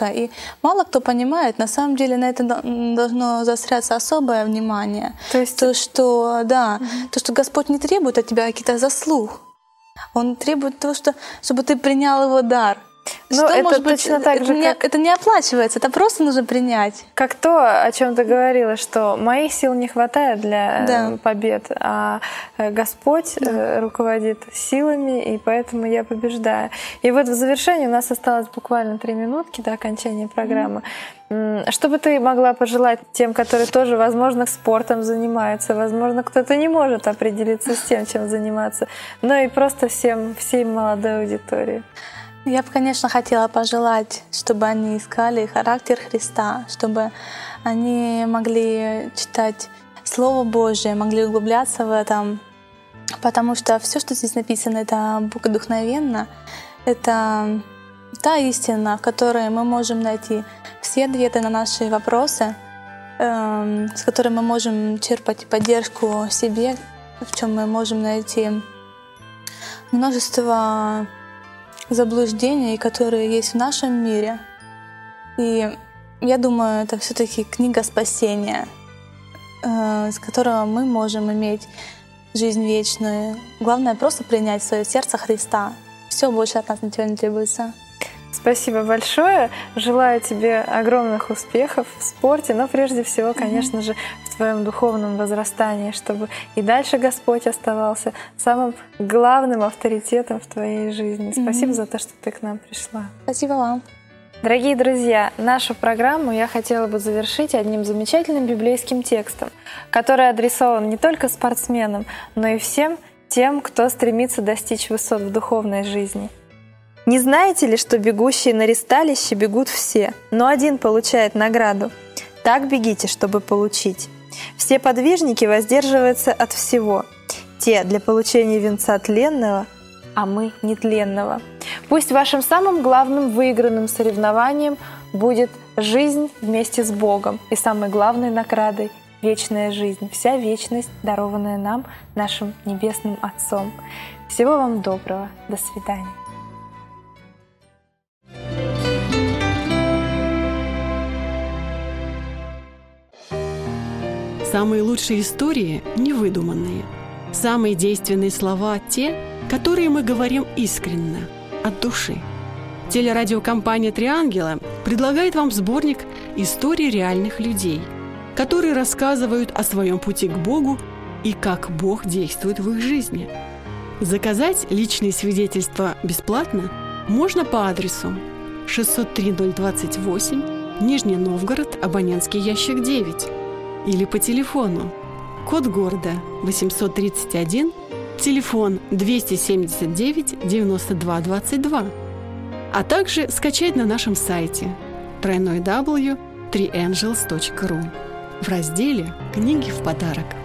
девушка, и мало кто понимает, на самом деле на это должно заостряться особое внимание. То есть... То, что Господь не требует от тебя каких-то заслуг. Он требует того, чтобы ты принял Его дар. Ну, это может быть, точно так же, это не оплачивается, это просто нужно принять. Как то, о чем ты говорила, что моих сил не хватает для побед, а Господь руководит силами, и поэтому я побеждаю. И вот в завершении у нас осталось буквально 3 минутки до окончания программы. Что бы ты могла пожелать тем, которые тоже, возможно, спортом занимаются, возможно, кто-то не может определиться с тем, чем заниматься, но и просто всей молодой аудитории? Я бы, конечно, хотела пожелать, чтобы они искали характер Христа, чтобы они могли читать Слово Божие, могли углубляться в этом, потому что все, что здесь написано, это богодухновенно, это та истина, в которой мы можем найти все ответы на наши вопросы, с которой мы можем черпать поддержку в себе, в чем мы можем найти множество заблуждений, которые есть в нашем мире. И я думаю, это все-таки книга спасения, с которого мы можем иметь жизнь вечную. Главное просто принять в свое сердце Христа. Все, больше от нас ничего не требуется. Спасибо большое. Желаю тебе огромных успехов в спорте, но прежде всего, конечно же, в твоем духовном возрастании, чтобы и дальше Господь оставался самым главным авторитетом в твоей жизни. Спасибо за то, что ты к нам пришла. Спасибо вам. Дорогие друзья, нашу программу я хотела бы завершить одним замечательным библейским текстом, который адресован не только спортсменам, но и всем тем, кто стремится достичь высот в духовной жизни. «Не знаете ли, что бегущие на ристалище бегут все, но один получает награду? Так бегите, чтобы получить. Все подвижники воздерживаются от всего. Те для получения венца тленного, а мы нетленного. Пусть вашим самым главным выигранным соревнованием будет жизнь вместе с Богом и самой главной наградой — вечная жизнь, вся вечность, дарованная нам, нашим Небесным Отцом. Всего вам доброго. До свидания. Самые лучшие истории – невыдуманные. Самые действенные слова – те, которые мы говорим искренне, от души. Телерадиокомпания «Три ангела» предлагает вам сборник историй реальных людей, которые рассказывают о своем пути к Богу и как Бог действует в их жизни. Заказать личные свидетельства бесплатно можно по адресу 603-028, Нижний Новгород, абонентский ящик 9, или по телефону, код города 831, телефон 279 92 22, а также скачать на нашем сайте www.3angels.ru в разделе «Книги в подарок».